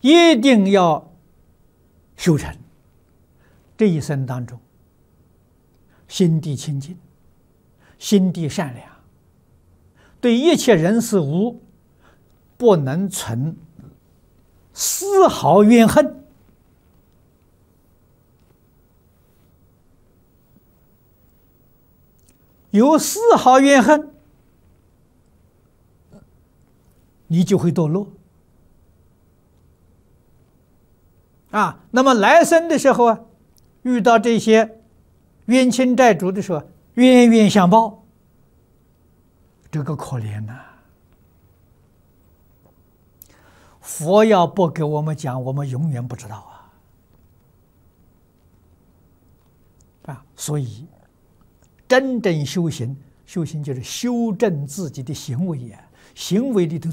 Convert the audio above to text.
一定要修成。这一生当中，心地清净，心地善良，对一切人事物不能存丝毫怨恨。有丝毫怨恨，你就会堕落啊。那么来生的时候啊，遇到这些冤亲债主的时候，冤冤相报，这个可怜呐！佛要不给我们讲，我们永远不知道啊！所以真正修行，修行就是修正自己的行为呀，行为里头